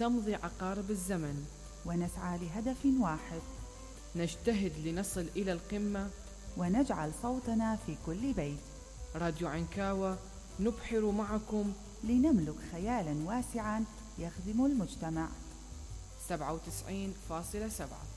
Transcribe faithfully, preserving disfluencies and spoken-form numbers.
تمضي عقارب الزمن ونسعى لهدف واحد، نجتهد لنصل إلى القمة ونجعل صوتنا في كل بيت. راديو عنكاوة نبحر معكم لنملك خيالا واسعا يخدم المجتمع. سبعة وتسعين فاصلة سبعة